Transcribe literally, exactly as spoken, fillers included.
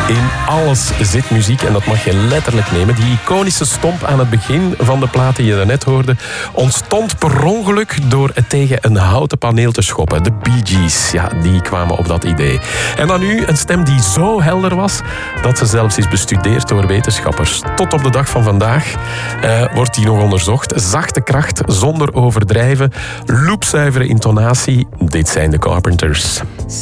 In alles zit muziek en dat mag je letterlijk nemen. Die iconische stomp aan het begin van de plaat die je daarnet hoorde ontstond per ongeluk door het tegen een houten paneel te schoppen. De Bee Gees, ja, die kwamen op dat idee. En dan nu een stem die zo helder was dat ze zelfs is bestudeerd door wetenschappers. Tot op de dag van vandaag uh, wordt die nog onderzocht. Zachte kracht, zonder overdrijven, loopzuivere intonatie. Dit zijn de Carpenters.